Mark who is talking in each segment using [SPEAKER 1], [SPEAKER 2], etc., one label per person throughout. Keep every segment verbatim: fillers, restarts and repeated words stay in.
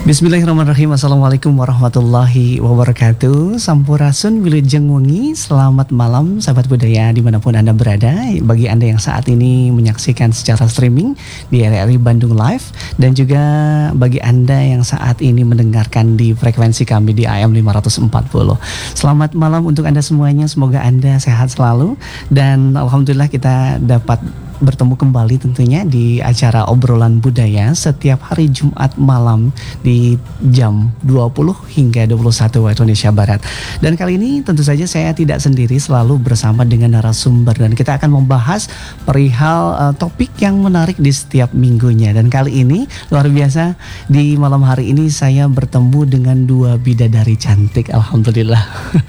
[SPEAKER 1] Bismillahirrahmanirrahim. Assalamualaikum warahmatullahi wabarakatuh. Sampurasun wilujeng wengi. Selamat malam sahabat budaya dimanapun Anda berada. Bagi Anda yang saat ini menyaksikan secara streaming di R R I Bandung Live, dan juga bagi Anda yang saat ini mendengarkan di frekuensi kami di A M lima ratus empat puluh. Selamat malam untuk Anda semuanya. Semoga Anda sehat selalu, dan alhamdulillah kita dapat bertemu kembali tentunya di acara obrolan budaya setiap hari Jumat malam di jam dua puluh hingga dua puluh satu waktu Indonesia Barat. Dan kali ini tentu saja saya tidak sendiri, selalu bersama dengan narasumber, dan kita akan membahas perihal uh, topik yang menarik di setiap minggunya. Dan kali ini luar biasa, di malam hari ini saya bertemu dengan dua bidadari cantik, alhamdulillah.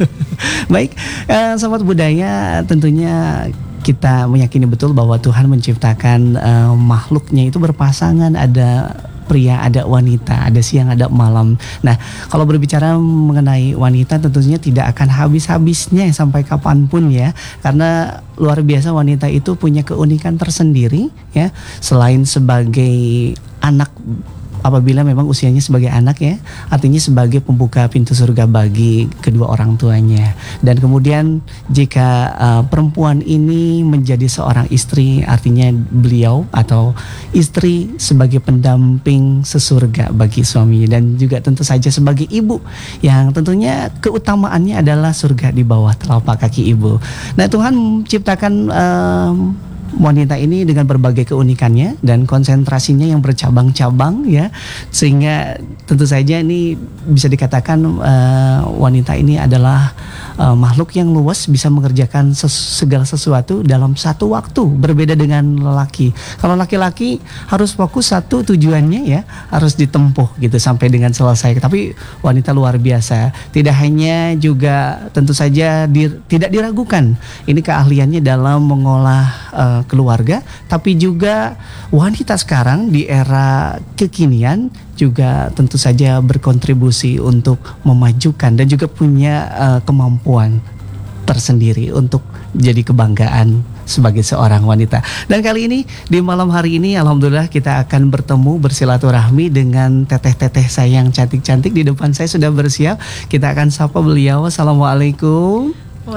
[SPEAKER 1] Baik, uh, sahabat budaya, tentunya kita meyakini betul bahwa Tuhan menciptakan uh, makhluknya itu berpasangan, ada pria, ada wanita, ada siang, ada malam. Nah, kalau berbicara mengenai wanita, tentunya tidak akan habis-habisnya sampai kapanpun ya, karena luar biasa wanita itu punya keunikan tersendiri ya, selain sebagai anak. Apabila memang usianya sebagai anak ya, artinya sebagai pembuka pintu surga bagi kedua orang tuanya. Dan kemudian jika uh, perempuan ini menjadi seorang istri, artinya beliau atau istri sebagai pendamping sesurga bagi suaminya, dan juga tentu saja sebagai ibu yang tentunya keutamaannya adalah surga di bawah telapak kaki ibu. Nah, Tuhan menciptakan um, wanita ini dengan berbagai keunikannya dan konsentrasinya yang bercabang-cabang ya, sehingga tentu saja ini bisa dikatakan uh, wanita ini adalah uh, makhluk yang luas, bisa mengerjakan ses- segala sesuatu dalam satu waktu, berbeda dengan lelaki. Kalau laki-laki harus fokus satu tujuannya ya, harus ditempuh gitu sampai dengan selesai. Tapi wanita luar biasa, tidak hanya juga tentu saja di, tidak diragukan ini keahliannya dalam mengolah uh, keluarga, tapi juga wanita sekarang di era kekinian juga tentu saja berkontribusi untuk memajukan dan juga punya uh, kemampuan tersendiri untuk jadi kebanggaan sebagai seorang wanita. Dan kali ini di malam hari ini alhamdulillah kita akan bertemu bersilaturahmi dengan teteh-teteh saya yang cantik-cantik. Di depan saya sudah bersiap. Kita akan sapa beliau. Assalamualaikum.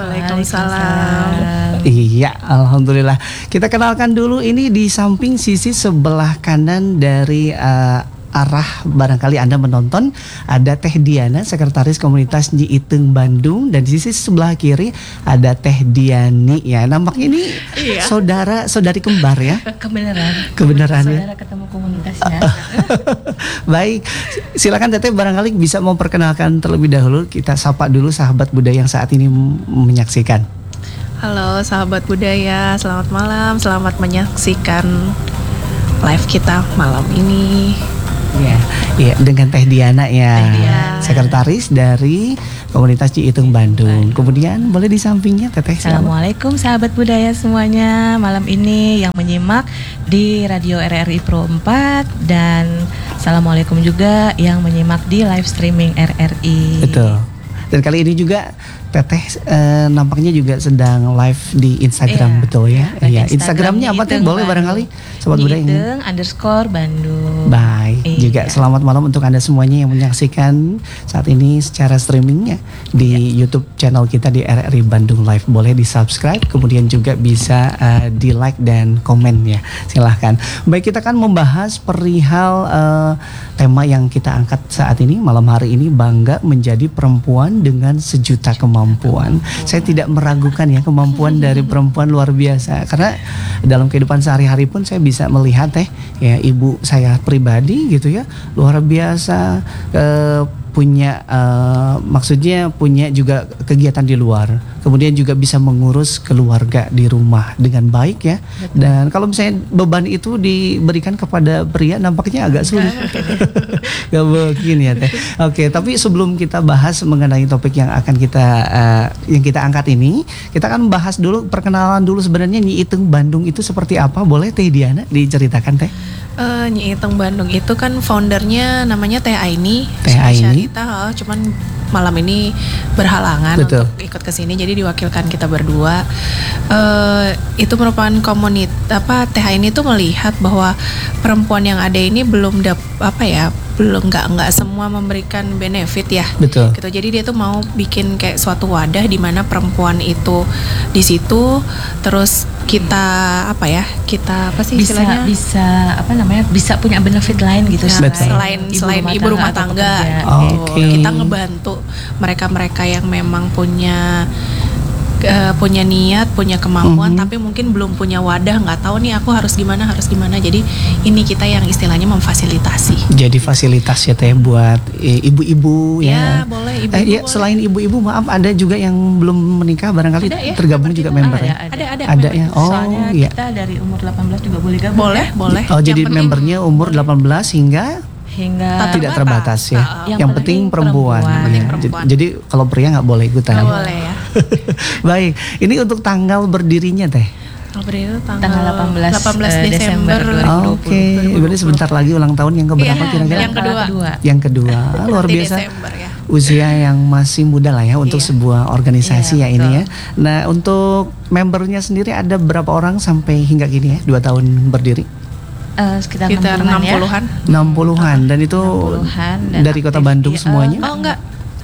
[SPEAKER 2] Waalaikumsalam.
[SPEAKER 1] Iya, alhamdulillah. Kita kenalkan dulu, ini di samping sisi sebelah kanan dari uh, arah barangkali Anda menonton, ada Teh Diana, sekretaris komunitas Nyi Iteng Bandung, dan di sisi sebelah kiri ada Teh Diani ya. Nampaknya ini iya. saudara saudari kembar ya.
[SPEAKER 2] Kebenaran.
[SPEAKER 1] Kebenaran ya.
[SPEAKER 2] Saudara ketemu komunitasnya.
[SPEAKER 1] Baik, silakan Teteh barangkali bisa memperkenalkan terlebih dahulu. Kita sapa dulu sahabat budaya yang saat ini menyaksikan.
[SPEAKER 2] Halo sahabat budaya, selamat malam, selamat menyaksikan live kita malam ini.
[SPEAKER 1] Ya, ya, dengan Teh Diana ya,
[SPEAKER 2] Teh Diana,
[SPEAKER 1] sekretaris dari komunitas Nyi Iteng Bandung. Kemudian boleh di sampingnya Teteh.
[SPEAKER 2] Assalamualaikum sahabat budaya semuanya. Malam ini yang menyimak di Radio R R I Pro empat, dan assalamualaikum juga yang menyimak di live streaming R R I.
[SPEAKER 1] Betul. Dan kali ini juga Teteh eh, nampaknya juga sedang live di Instagram, iya, betul ya? Iya. Instagramnya apa Teh? Boleh barangkali sobat budaya ini.
[SPEAKER 2] Iteng underscore Bandung.
[SPEAKER 1] Baik. Iya. Juga selamat malam untuk Anda semuanya yang menyaksikan saat ini secara streamingnya di iya. YouTube channel kita di R R I Bandung Live. Boleh di subscribe, kemudian juga bisa uh, di like dan komen ya. Silahkan. Baik, kita akan membahas perihal uh, tema yang kita angkat saat ini malam hari ini, bangga menjadi perempuan dengan sejuta kemampuan. Kemampuan. Saya tidak meragukan ya kemampuan dari perempuan luar biasa, karena dalam kehidupan sehari-hari pun saya bisa melihat teh ya, ibu saya pribadi gitu ya, luar biasa, eh, punya uh, maksudnya punya juga kegiatan di luar, kemudian juga bisa mengurus keluarga di rumah dengan baik ya. Betul. Dan kalau misalnya beban itu diberikan kepada pria nampaknya agak sulit. Gak mungkin ya Teh. Oke, tapi sebelum kita bahas mengenai topik yang akan kita uh, yang kita angkat ini, kita akan bahas dulu perkenalan dulu sebenarnya Nyi Iteng Bandung itu seperti apa. Boleh Teh Diana diceritakan Teh?
[SPEAKER 2] Uh, Nyi Iteng Bandung itu kan foundernya namanya Teh Aini.
[SPEAKER 1] Teh Aini.
[SPEAKER 2] Kita, oh, cuman
[SPEAKER 3] malam ini berhalangan
[SPEAKER 1] Betul.
[SPEAKER 3] untuk ikut ke sini, jadi diwakilkan kita berdua. Uh, itu merupakan komunitas apa T H ini tuh melihat bahwa perempuan yang ada ini belum dap apa ya belum nggak nggak semua memberikan benefit ya.
[SPEAKER 1] Betul.
[SPEAKER 3] Gitu. Jadi dia tuh mau bikin kayak suatu wadah di mana perempuan itu di situ, terus kita apa ya kita apa sih
[SPEAKER 2] bisa
[SPEAKER 3] istilahnya
[SPEAKER 2] bisa apa namanya bisa punya benefit lain gitu
[SPEAKER 3] Nah,
[SPEAKER 1] Betul.
[SPEAKER 3] selain selain ibu rumah
[SPEAKER 2] atau
[SPEAKER 3] tangga,
[SPEAKER 2] pekerja.
[SPEAKER 1] Oh,
[SPEAKER 3] gitu.
[SPEAKER 1] oke.
[SPEAKER 3] Kita ngebantu mereka-mereka yang memang punya uh, punya niat, punya kemampuan,
[SPEAKER 1] Mhm.
[SPEAKER 3] tapi mungkin belum punya wadah, nggak tahu nih aku harus gimana harus gimana. Jadi ini kita yang istilahnya memfasilitasi.
[SPEAKER 1] Jadi fasilitas ya teh buat eh, ibu-ibu
[SPEAKER 3] Ya,
[SPEAKER 1] ya.
[SPEAKER 3] boleh
[SPEAKER 1] Eh,
[SPEAKER 3] ibu-ibu.
[SPEAKER 1] ya,
[SPEAKER 3] boleh.
[SPEAKER 1] selain ibu-ibu maaf ada juga yang belum menikah barangkali
[SPEAKER 3] Ada ya,
[SPEAKER 1] tergabung
[SPEAKER 3] seperti
[SPEAKER 1] juga
[SPEAKER 3] itu.
[SPEAKER 1] member
[SPEAKER 2] Ada,
[SPEAKER 1] ya.
[SPEAKER 2] ada.
[SPEAKER 3] ada ada
[SPEAKER 1] Ada
[SPEAKER 3] memang.
[SPEAKER 1] ya. Oh
[SPEAKER 2] Soalnya
[SPEAKER 1] iya.
[SPEAKER 2] kita dari umur delapan belas juga boleh gabung.
[SPEAKER 3] Boleh,
[SPEAKER 2] ya.
[SPEAKER 3] boleh.
[SPEAKER 1] Oh
[SPEAKER 3] Yang
[SPEAKER 1] jadi
[SPEAKER 3] penting-
[SPEAKER 1] membernya umur delapan belas hingga
[SPEAKER 2] Hingga
[SPEAKER 3] Tak
[SPEAKER 1] tidak
[SPEAKER 3] terbatas.
[SPEAKER 1] terbatas ya.
[SPEAKER 3] Ah,
[SPEAKER 1] Yang,
[SPEAKER 2] yang
[SPEAKER 1] penting
[SPEAKER 2] penting
[SPEAKER 1] perempuan.
[SPEAKER 2] perempuan.
[SPEAKER 1] Ya.
[SPEAKER 3] Penting
[SPEAKER 1] Jadi,
[SPEAKER 3] perempuan.
[SPEAKER 1] jadi kalau pria nggak boleh ikutan.
[SPEAKER 3] Nggak boleh ya.
[SPEAKER 1] Baik, ini untuk tanggal berdirinya teh.
[SPEAKER 3] April itu tanggal,
[SPEAKER 2] Tanggal delapan belas,
[SPEAKER 3] delapan belas
[SPEAKER 2] eh,
[SPEAKER 3] Desember,
[SPEAKER 2] Desember dua ribu dua puluh.
[SPEAKER 1] Oke, berarti sebentar lagi ulang tahun yang keberapa
[SPEAKER 3] Iya,
[SPEAKER 1] kira-kira?
[SPEAKER 3] yang kedua.
[SPEAKER 1] Yang kedua, Ah, luar
[SPEAKER 3] Nanti
[SPEAKER 1] biasa.
[SPEAKER 3] Desember ya.
[SPEAKER 1] Usia yang masih muda lah ya untuk
[SPEAKER 3] Iya.
[SPEAKER 1] sebuah organisasi
[SPEAKER 2] Iya,
[SPEAKER 1] ya ini
[SPEAKER 2] betul.
[SPEAKER 1] ya. Nah untuk membernya sendiri ada berapa orang sampai hingga gini ya dua tahun berdiri?
[SPEAKER 2] Eh, sekitar,
[SPEAKER 3] Sekitar enam
[SPEAKER 2] ya.
[SPEAKER 3] puluhan.
[SPEAKER 1] enam puluhan dan itu
[SPEAKER 2] enam puluhan dan
[SPEAKER 1] dari kota
[SPEAKER 2] aktif,
[SPEAKER 1] Bandung
[SPEAKER 2] iya,
[SPEAKER 1] semuanya?
[SPEAKER 2] eh,
[SPEAKER 3] Oh enggak.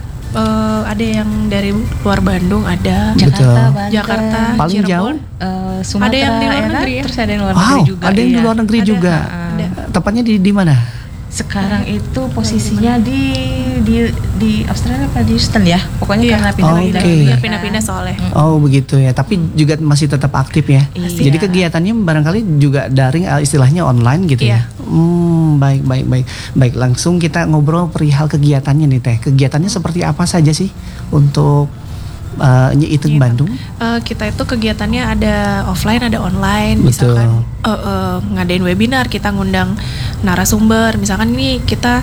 [SPEAKER 3] Eh, ada yang dari luar Bandung ada.
[SPEAKER 1] Betul.
[SPEAKER 2] Jakarta, Banten,
[SPEAKER 3] Jakarta,
[SPEAKER 1] Paling
[SPEAKER 3] Cirebon.
[SPEAKER 1] jauh?
[SPEAKER 2] eh, Sumatera,
[SPEAKER 3] Ada yang di luar
[SPEAKER 2] ya kan?
[SPEAKER 3] negeri ya?
[SPEAKER 2] Terus ada yang luar
[SPEAKER 1] Wow,
[SPEAKER 2] negeri juga.
[SPEAKER 1] ada yang di
[SPEAKER 2] iya.
[SPEAKER 1] luar negeri
[SPEAKER 3] Ada,
[SPEAKER 1] juga.
[SPEAKER 3] ada.
[SPEAKER 1] Tepatnya di di mana?
[SPEAKER 2] Sekarang itu posisinya di di di Australia apa di Houston ya? Pokoknya
[SPEAKER 3] Iya.
[SPEAKER 2] karena pindah-pindah.
[SPEAKER 1] Oke.
[SPEAKER 3] Iya, pindah-pindah soalnya.
[SPEAKER 1] Oh begitu ya, tapi juga masih tetap aktif ya.
[SPEAKER 2] Iya.
[SPEAKER 1] Jadi kegiatannya barangkali juga daring, eh, istilahnya online gitu
[SPEAKER 3] Iya.
[SPEAKER 1] ya. Hmm, baik baik baik baik. Langsung kita ngobrol perihal kegiatannya nih teh. Kegiatannya seperti apa saja sih untuk uh, Nyi Iteng
[SPEAKER 3] Iya.
[SPEAKER 1] Bandung?
[SPEAKER 3] Eh, kita itu kegiatannya ada offline, ada online.
[SPEAKER 1] Betul.
[SPEAKER 3] Misalkan eh, eh, ngadain webinar, kita ngundang narasumber. Misalkan ini kita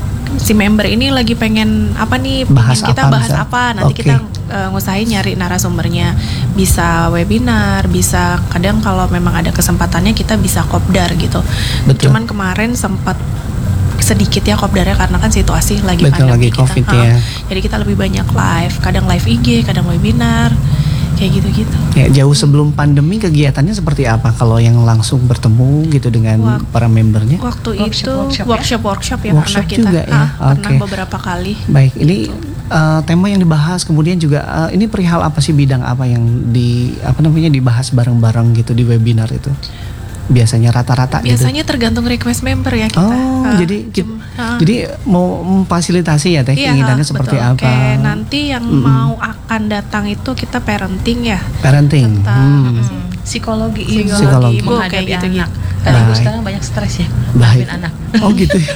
[SPEAKER 3] si member ini lagi pengen apa nih,
[SPEAKER 1] Bahas
[SPEAKER 3] pengen kita
[SPEAKER 1] apa
[SPEAKER 3] bahas
[SPEAKER 1] misal?
[SPEAKER 3] apa. Nanti
[SPEAKER 1] Oke.
[SPEAKER 3] kita eh, ngusahain nyari narasumbernya. Bisa webinar, bisa kadang kalau memang ada kesempatannya kita bisa kopdar gitu.
[SPEAKER 1] Betul.
[SPEAKER 3] Cuman kemarin sempat sedikit ya kopdarnya karena kan situasi lagi
[SPEAKER 1] Betul, lagi
[SPEAKER 3] pandemi kita.
[SPEAKER 1] COVID
[SPEAKER 3] Ha.
[SPEAKER 1] ya.
[SPEAKER 3] Jadi kita lebih banyak live, kadang live I G, kadang webinar, kayak gitu-gitu.
[SPEAKER 1] Ya, jauh sebelum pandemi kegiatannya seperti apa kalau yang langsung bertemu gitu dengan
[SPEAKER 3] Wak-
[SPEAKER 1] para membernya?
[SPEAKER 3] Waktu
[SPEAKER 2] Workshop,
[SPEAKER 3] itu
[SPEAKER 2] workshop ya?
[SPEAKER 3] workshop workshop ya
[SPEAKER 1] Workshop
[SPEAKER 3] pernah kita,
[SPEAKER 1] juga ya?
[SPEAKER 3] Ah, pernah
[SPEAKER 1] Oke.
[SPEAKER 3] beberapa kali.
[SPEAKER 1] Baik, ini uh, tema yang dibahas kemudian juga uh, ini perihal apa sih, bidang apa yang di apa namanya dibahas bareng-bareng gitu di webinar itu? Biasanya rata-rata gitu.
[SPEAKER 3] Biasanya tergantung request member ya kita.
[SPEAKER 1] Oh,
[SPEAKER 3] Ah,
[SPEAKER 1] jadi ki-
[SPEAKER 3] cum- ah.
[SPEAKER 1] jadi mau memfasilitasi ya teh
[SPEAKER 3] Iya,
[SPEAKER 1] keinginannya
[SPEAKER 3] ah,
[SPEAKER 1] seperti
[SPEAKER 3] betul.
[SPEAKER 1] apa?
[SPEAKER 3] Kayak nanti yang
[SPEAKER 1] Mm-mm.
[SPEAKER 3] mau akan datang itu kita parenting ya.
[SPEAKER 1] Parenting.
[SPEAKER 3] Tentang
[SPEAKER 1] Hmm.
[SPEAKER 3] apa sih?
[SPEAKER 2] Psikologi ibu,
[SPEAKER 1] Psikologi
[SPEAKER 3] ibu,
[SPEAKER 2] menghadapi
[SPEAKER 3] kayak gitu-gitu.
[SPEAKER 2] anak. Karena ibu
[SPEAKER 1] Baik.
[SPEAKER 2] sekarang banyak stres ya,
[SPEAKER 1] Baik.
[SPEAKER 2] menghadapi anak.
[SPEAKER 1] Oh gitu. ya.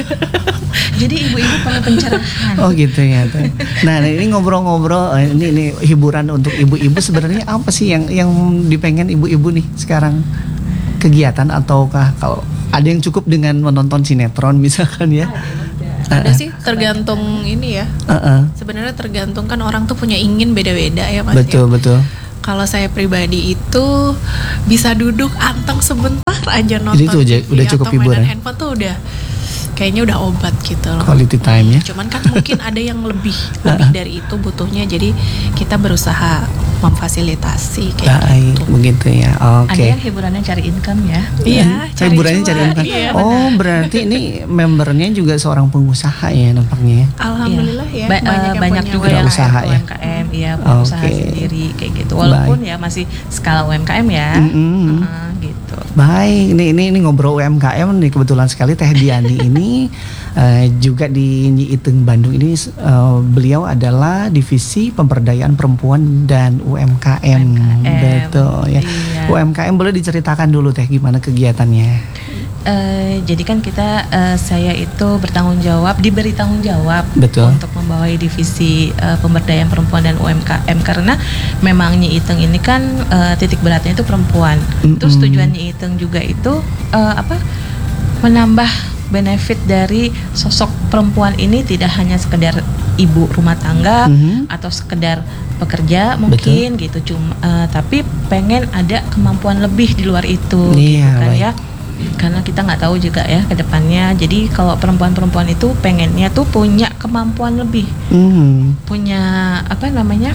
[SPEAKER 2] Jadi ibu-ibu perlu pencerahan.
[SPEAKER 1] Oh gitu ya teh. Nah ini ngobrol-ngobrol, eh, ini ini hiburan untuk ibu-ibu sebenarnya apa sih yang yang dipengen ibu-ibu nih sekarang? Kegiatan ataukah kalau ada yang cukup dengan menonton sinetron misalkan ya?
[SPEAKER 3] Ada sih tergantung ini ya.
[SPEAKER 1] Uh-uh.
[SPEAKER 3] Sebenarnya tergantung kan orang tuh punya ingin beda-beda ya Mas.
[SPEAKER 1] Betul
[SPEAKER 3] ya.
[SPEAKER 1] betul.
[SPEAKER 3] Kalau saya pribadi itu bisa duduk anteng sebentar aja nonton
[SPEAKER 1] Jadi itu aja
[SPEAKER 3] T V
[SPEAKER 1] udah cukup
[SPEAKER 3] atau mainan
[SPEAKER 1] hiburan.
[SPEAKER 3] handphone tuh udah kayaknya udah obat gitu loh.
[SPEAKER 1] Quality time ya.
[SPEAKER 3] Cuman kan mungkin ada yang lebih lebih dari itu butuhnya, jadi kita berusaha memfasilitasi kayak
[SPEAKER 1] Baik,
[SPEAKER 3] gitu.
[SPEAKER 1] begitu ya. Oke.
[SPEAKER 2] Ada yang hiburannya cari income ya.
[SPEAKER 3] Iya,
[SPEAKER 1] Cari hiburannya
[SPEAKER 3] cuan.
[SPEAKER 1] cari income.
[SPEAKER 3] Iya,
[SPEAKER 1] Oh, berarti ini membernya juga seorang pengusaha ya nampaknya ya.
[SPEAKER 3] Alhamdulillah ya,
[SPEAKER 2] Ba-
[SPEAKER 3] banyak
[SPEAKER 2] eh,
[SPEAKER 3] yang
[SPEAKER 2] banyak
[SPEAKER 3] punya
[SPEAKER 2] juga
[SPEAKER 1] Wira
[SPEAKER 2] yang
[SPEAKER 1] usaha ya.
[SPEAKER 2] U M K M, ya pengusaha
[SPEAKER 1] Oke.
[SPEAKER 2] sendiri kayak gitu. Walaupun ya masih skala U M K M ya.
[SPEAKER 1] Mm-mm.
[SPEAKER 2] Heeh, gitu.
[SPEAKER 1] Baik, ini ini ini ngobrol U M K M nih, kebetulan sekali Teh Diani ini eh, juga di Nyi Iteng Bandung ini, eh, beliau adalah divisi pemberdayaan perempuan dan U M K M.
[SPEAKER 2] U M K M,
[SPEAKER 1] Betul ya.
[SPEAKER 2] iya.
[SPEAKER 1] U M K M boleh diceritakan dulu Teh gimana kegiatannya?
[SPEAKER 2] Eh, jadi kan kita eh, saya itu bertanggung jawab, diberi tanggung jawab
[SPEAKER 1] Betul.
[SPEAKER 2] untuk membawai divisi eh, pemberdayaan perempuan dan U M K M karena memang Nyi Iteng ini kan eh, titik beratnya itu perempuan.
[SPEAKER 1] Mm-mm.
[SPEAKER 2] Terus tujuan Nyi Iteng juga itu eh, apa? Menambah benefit dari sosok perempuan ini tidak hanya sekedar ibu rumah tangga
[SPEAKER 1] Mhm.
[SPEAKER 2] atau sekedar pekerja mungkin gitu, cuma eh, tapi pengen ada kemampuan lebih di luar itu
[SPEAKER 1] Iya,
[SPEAKER 2] gitu kan
[SPEAKER 1] baik.
[SPEAKER 2] ya. karena kita nggak tahu juga ya ke depannya. Jadi kalau perempuan-perempuan itu pengennya tuh punya kemampuan lebih,
[SPEAKER 1] Hmm.
[SPEAKER 2] punya apa namanya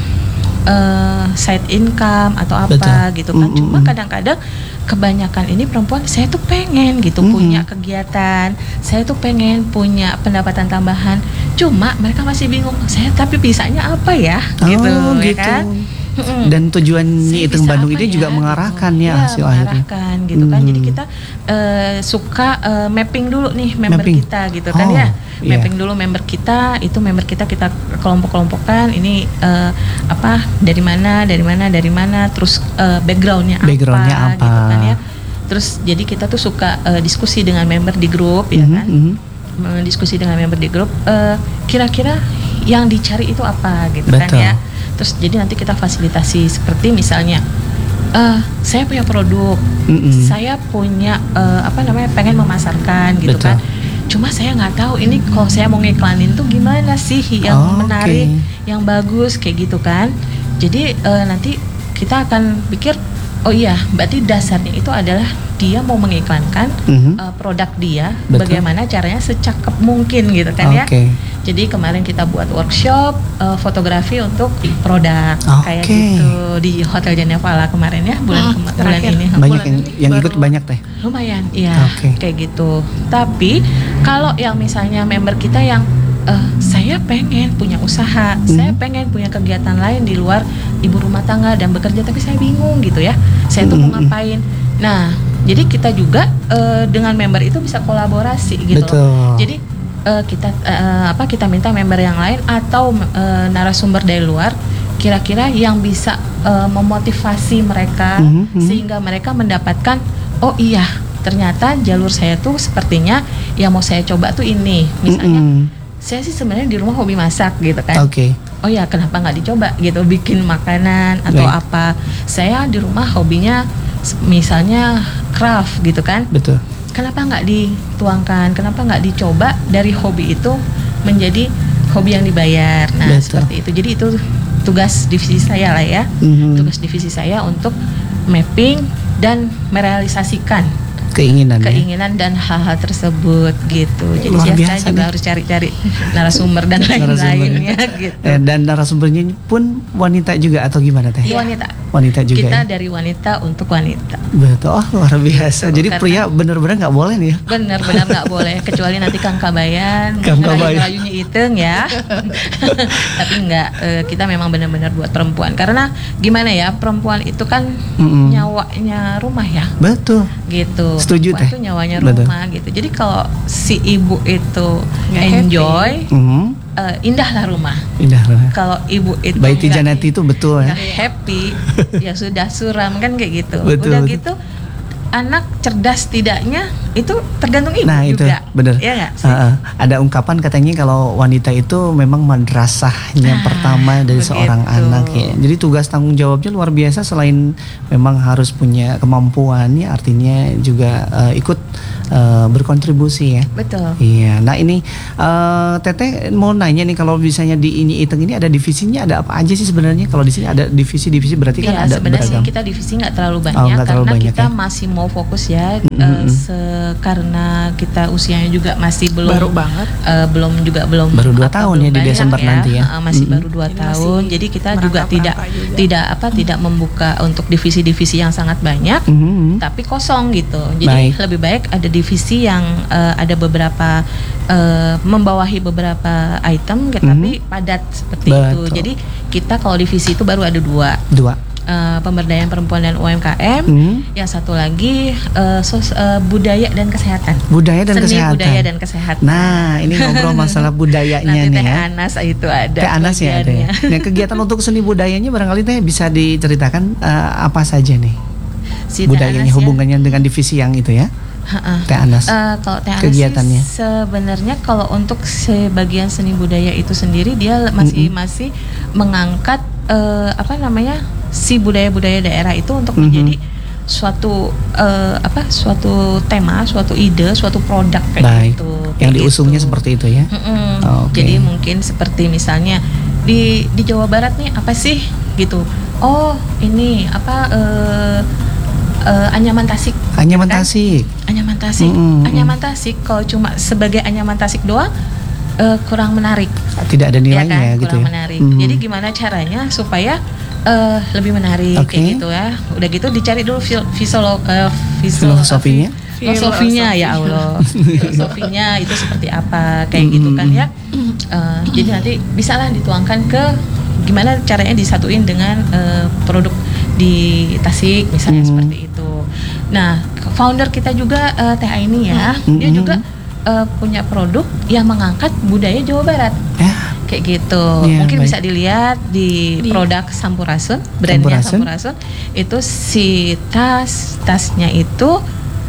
[SPEAKER 2] uh, side income atau apa
[SPEAKER 1] Betul.
[SPEAKER 2] gitu kan.
[SPEAKER 1] Mm,
[SPEAKER 2] Cuma
[SPEAKER 1] mm, mm.
[SPEAKER 2] kadang-kadang kebanyakan ini perempuan, saya tuh pengen gitu
[SPEAKER 1] Mm,
[SPEAKER 2] punya
[SPEAKER 1] mm.
[SPEAKER 2] kegiatan, saya tuh pengen punya pendapatan tambahan. Cuma mereka masih bingung, saya tapi bisanya apa ya gitu,
[SPEAKER 1] Oh,
[SPEAKER 2] ya
[SPEAKER 1] gitu.
[SPEAKER 2] kan. Mm-mm.
[SPEAKER 1] Dan tujuannya
[SPEAKER 2] Saya
[SPEAKER 1] Itung
[SPEAKER 2] bisa
[SPEAKER 1] Bandung
[SPEAKER 2] apa
[SPEAKER 1] ini
[SPEAKER 2] ya,
[SPEAKER 1] juga
[SPEAKER 2] gitu.
[SPEAKER 1] mengarahkan ya,
[SPEAKER 2] Iya,
[SPEAKER 1] hasil akhirnya.
[SPEAKER 2] mengarahkan gitu kan. Jadi
[SPEAKER 1] Hmm.
[SPEAKER 2] kita eh, suka eh, mapping dulu nih member
[SPEAKER 1] Mapping.
[SPEAKER 2] kita gitu kan
[SPEAKER 1] Oh,
[SPEAKER 2] ya.
[SPEAKER 1] iya.
[SPEAKER 2] Mapping dulu member kita, itu member kita kita kelompok-kelompokkan. Ini eh, apa dari mana, dari mana, dari mana, terus eh, backgroundnya apa,
[SPEAKER 1] Backgroundnya apa.
[SPEAKER 2] gitu kan ya. Terus jadi kita tuh suka eh, diskusi dengan member di grup ya
[SPEAKER 1] Mhm,
[SPEAKER 2] kan.
[SPEAKER 1] mhm.
[SPEAKER 2] Mendiskusi dengan member di grup, eh, kira-kira yang dicari itu apa gitu kan
[SPEAKER 1] Betul.
[SPEAKER 2] ya. Terus jadi nanti kita fasilitasi seperti misalnya, eh, saya punya produk,
[SPEAKER 1] Mm-mm.
[SPEAKER 2] saya punya eh, apa namanya pengen memasarkan gitu
[SPEAKER 1] Betul.
[SPEAKER 2] kan. Cuma saya nggak tahu ini kalau saya mau ngiklanin tuh gimana sih yang
[SPEAKER 1] Oh,
[SPEAKER 2] menarik,
[SPEAKER 1] oke.
[SPEAKER 2] yang bagus kayak gitu kan. Jadi eh, nanti kita akan pikir, oh iya, berarti dasarnya itu adalah dia mau mengiklankan
[SPEAKER 1] Mhm.
[SPEAKER 2] uh, produk dia,
[SPEAKER 1] Betul.
[SPEAKER 2] bagaimana caranya secakep mungkin gitu kan ya.
[SPEAKER 1] Oke.
[SPEAKER 2] Jadi kemarin kita buat workshop uh, fotografi untuk produk kayak
[SPEAKER 1] Oke.
[SPEAKER 2] gitu di Hotel Genevala kemarin ya bulan
[SPEAKER 3] Hmm,
[SPEAKER 2] kema- bulan
[SPEAKER 3] terakhir.
[SPEAKER 2] ini.
[SPEAKER 1] Banyak
[SPEAKER 3] Bulan
[SPEAKER 1] yang
[SPEAKER 3] ini
[SPEAKER 1] yang
[SPEAKER 3] baru-
[SPEAKER 1] ikut banyak teh.
[SPEAKER 2] Lumayan, iya,
[SPEAKER 1] Oke.
[SPEAKER 2] kayak gitu. Tapi kalau yang misalnya member kita yang eh, saya pengen punya usaha, saya pengen punya kegiatan lain di luar ibu rumah tangga dan bekerja, tapi saya bingung gitu ya. Saya tuh mau
[SPEAKER 1] Mm-mm.
[SPEAKER 2] ngapain? Nah, jadi kita juga eh, dengan member itu bisa kolaborasi gitu
[SPEAKER 1] Betul.
[SPEAKER 2] loh. Jadi eh, kita eh, apa kita minta member yang lain atau eh, narasumber dari luar kira-kira yang bisa eh, memotivasi mereka
[SPEAKER 1] Mhm, mhm.
[SPEAKER 2] sehingga mereka mendapatkan, oh iya ternyata jalur saya tuh sepertinya yang mau saya coba tuh ini. Misalnya
[SPEAKER 1] Mm-mm.
[SPEAKER 2] saya sih sebenarnya di rumah hobi masak gitu kan.
[SPEAKER 1] Oke.
[SPEAKER 2] Oh ya, kenapa nggak dicoba gitu bikin makanan atau
[SPEAKER 1] Baik.
[SPEAKER 2] apa? Saya di rumah hobinya s- misalnya craft gitu kan.
[SPEAKER 1] Betul.
[SPEAKER 2] Kenapa nggak dituangkan? Kenapa nggak dicoba dari hobi itu menjadi hobi yang dibayar? Nah,
[SPEAKER 1] Betul.
[SPEAKER 2] seperti itu. Jadi itu tugas divisi saya lah ya.
[SPEAKER 1] Mhm.
[SPEAKER 2] Tugas divisi saya untuk mapping dan merealisasikan
[SPEAKER 1] Keinginan. ya.
[SPEAKER 2] keinginan dan hal-hal tersebut gitu. Jadi
[SPEAKER 1] Luar
[SPEAKER 2] saya
[SPEAKER 1] biasa
[SPEAKER 2] juga
[SPEAKER 1] nih.
[SPEAKER 2] harus cari-cari narasumber dan
[SPEAKER 1] Narasumbernya.
[SPEAKER 2] lain-lainnya gitu.
[SPEAKER 1] Eh, dan narasumbernya pun wanita juga atau gimana teh?
[SPEAKER 2] Iya, wanita.
[SPEAKER 1] Wanita juga.
[SPEAKER 2] Kita
[SPEAKER 1] ya?
[SPEAKER 2] dari wanita untuk wanita.
[SPEAKER 1] Betul. Oh, luar biasa.
[SPEAKER 2] Gitu,
[SPEAKER 1] Jadi
[SPEAKER 2] karena-
[SPEAKER 1] pria benar-benar nggak boleh nih ya.
[SPEAKER 2] Benar-benar nggak boleh kecuali nanti Kang Kabayan,
[SPEAKER 1] Kang Kabayan.
[SPEAKER 2] Layunya Iteng ya. Tapi nggak, eh, kita memang benar-benar buat perempuan. Karena gimana ya, perempuan itu kan
[SPEAKER 1] Mm-mm.
[SPEAKER 2] nyawanya rumah ya.
[SPEAKER 1] Betul.
[SPEAKER 2] Gitu.
[SPEAKER 1] Setuju,
[SPEAKER 2] Perempuan
[SPEAKER 1] Teh.
[SPEAKER 2] itu nyawanya
[SPEAKER 1] Betul.
[SPEAKER 2] rumah gitu. Jadi kalau si ibu itu
[SPEAKER 3] Nggak
[SPEAKER 2] enjoy,
[SPEAKER 1] Mhm.
[SPEAKER 2] eh, indahlah rumah.
[SPEAKER 1] Indah lah.
[SPEAKER 2] Kalau ibu itu
[SPEAKER 1] Baiti
[SPEAKER 2] nggak-
[SPEAKER 1] Janati itu betul ya.
[SPEAKER 2] nggak happy, ya sudah suram kan kayak gitu.
[SPEAKER 1] Betul,
[SPEAKER 2] Udah
[SPEAKER 1] betul.
[SPEAKER 2] gitu anak cerdas tidaknya itu tergantung ibu
[SPEAKER 1] Nah itu
[SPEAKER 2] juga.
[SPEAKER 1] bener.
[SPEAKER 2] Iya nggak sih?
[SPEAKER 1] Uh, uh, ada ungkapan katanya kalau wanita itu memang madrasahnya
[SPEAKER 2] Ah,
[SPEAKER 1] pertama dari
[SPEAKER 2] begitu.
[SPEAKER 1] seorang anak ya. Jadi tugas tanggung jawabnya luar biasa, selain memang harus punya kemampuan ya, artinya juga uh, ikut uh, berkontribusi ya.
[SPEAKER 2] Betul.
[SPEAKER 1] Iya. Nah ini uh, Teteh mau nanya nih, kalau misalnya di ini Iteng ini ada divisinya, ada apa aja sih sebenarnya? Kalau di sini ada divisi-divisi berarti kan
[SPEAKER 2] Iya,
[SPEAKER 1] ada
[SPEAKER 2] sebenarnya sih
[SPEAKER 1] beragam.
[SPEAKER 2] kita divisi nggak terlalu banyak
[SPEAKER 1] Oh, nggak terlalu
[SPEAKER 2] karena
[SPEAKER 1] banyak
[SPEAKER 2] kita
[SPEAKER 1] ya.
[SPEAKER 2] masih mau fokus ya,
[SPEAKER 1] Mm-mm.
[SPEAKER 2] eh, se- karena kita usianya juga masih belum
[SPEAKER 3] Baru banget.
[SPEAKER 2] eh, belum juga belum
[SPEAKER 1] Baru dua
[SPEAKER 2] apa,
[SPEAKER 1] tahun
[SPEAKER 2] belum
[SPEAKER 1] ya di
[SPEAKER 2] banyak
[SPEAKER 1] Desember nanti ya.
[SPEAKER 2] Eh, masih
[SPEAKER 1] Mm-mm.
[SPEAKER 2] baru dua
[SPEAKER 3] Jadi
[SPEAKER 2] tahun,
[SPEAKER 3] masih
[SPEAKER 2] jadi kita juga tidak
[SPEAKER 3] merangkap-rangkap juga.
[SPEAKER 2] tidak apa tidak membuka untuk divisi-divisi yang sangat banyak.
[SPEAKER 1] Mhm.
[SPEAKER 2] Tapi kosong gitu. Jadi
[SPEAKER 1] Baik.
[SPEAKER 2] lebih baik ada divisi yang eh, ada beberapa eh, membawahi beberapa item,
[SPEAKER 1] Mhm.
[SPEAKER 2] tapi padat seperti itu.
[SPEAKER 1] Betul.
[SPEAKER 2] Jadi kita kalau divisi itu baru ada dua,
[SPEAKER 1] Dua.
[SPEAKER 2] eh, pemberdayaan perempuan dan U M K M.
[SPEAKER 1] Mhm.
[SPEAKER 2] Yang satu lagi eh, sos- eh, budaya dan kesehatan.
[SPEAKER 1] Budaya dan
[SPEAKER 2] Seni
[SPEAKER 1] kesehatan.
[SPEAKER 2] budaya dan kesehatan.
[SPEAKER 1] Nah, ini ngobrol masalah budayanya
[SPEAKER 2] Nanti
[SPEAKER 1] nih
[SPEAKER 2] Teh
[SPEAKER 1] ya.
[SPEAKER 2] Anas itu ada.
[SPEAKER 1] Teh Anas ya ada ya.
[SPEAKER 2] bagiannya.
[SPEAKER 1] Nah, kegiatan untuk seni budayanya barangkali Teh bisa diceritakan eh, apa saja nih?
[SPEAKER 2] Si Teh
[SPEAKER 1] Budayanya,
[SPEAKER 2] Anas ya.
[SPEAKER 1] hubungannya dengan divisi yang itu ya.
[SPEAKER 2] Ha-ha.
[SPEAKER 1] Teh Anas.
[SPEAKER 2] Eh, kalau Teh Anas
[SPEAKER 1] Kegiatannya.
[SPEAKER 2] sih sebenarnya kalau untuk sebagian seni budaya itu sendiri dia masih
[SPEAKER 1] Mm-mm.
[SPEAKER 2] masih mengangkat eh, apa namanya si budaya-budaya daerah itu untuk
[SPEAKER 1] Mhm.
[SPEAKER 2] menjadi suatu eh, apa suatu tema, suatu ide, suatu produk kayak
[SPEAKER 1] Baik.
[SPEAKER 2] gitu.
[SPEAKER 1] Yang
[SPEAKER 2] kayak
[SPEAKER 1] diusungnya
[SPEAKER 2] gitu.
[SPEAKER 1] seperti itu ya.
[SPEAKER 2] Mm-mm.
[SPEAKER 1] Oke.
[SPEAKER 2] Jadi mungkin seperti misalnya di di Jawa Barat nih apa sih gitu. Oh, ini apa eh, eh, anyaman Tasik.
[SPEAKER 1] Anyaman
[SPEAKER 2] kan?
[SPEAKER 1] Tasik.
[SPEAKER 2] Anyaman Tasik.
[SPEAKER 1] Mm-mm.
[SPEAKER 2] Anyaman Tasik kalau cuma sebagai Anyaman Tasik doang eh, kurang menarik.
[SPEAKER 1] Tidak ada
[SPEAKER 2] Ya
[SPEAKER 1] nilainya
[SPEAKER 2] kan?
[SPEAKER 1] gitu
[SPEAKER 2] Kurang
[SPEAKER 1] ya.
[SPEAKER 2] menarik.
[SPEAKER 1] Mm.
[SPEAKER 2] Jadi gimana caranya supaya eh, lebih menarik
[SPEAKER 1] Oke.
[SPEAKER 2] kayak gitu ya. Udah gitu dicari dulu fil- fisolo, eh, fisolo-
[SPEAKER 1] Filosofinya?
[SPEAKER 2] Filosofinya ya Allah. Filosofinya itu seperti apa kayak gitu kan ya. Eh, jadi nanti bisalah dituangkan ke gimana caranya disatuin dengan eh, produk di Tasik misalnya
[SPEAKER 1] Hmm.
[SPEAKER 2] seperti itu. Nah, founder kita juga eh, Teh Aini ya, dia
[SPEAKER 1] Hmm.
[SPEAKER 2] juga eh, punya produk yang mengangkat budaya Jawa Barat
[SPEAKER 1] Ya,
[SPEAKER 2] kayak gitu.
[SPEAKER 1] Iya,
[SPEAKER 2] Mungkin
[SPEAKER 1] baik.
[SPEAKER 2] bisa dilihat di,
[SPEAKER 3] Di-
[SPEAKER 2] produk Sampurasun, brandnya
[SPEAKER 1] Sampurasun.
[SPEAKER 2] Sampurasun. Itu si tas tasnya itu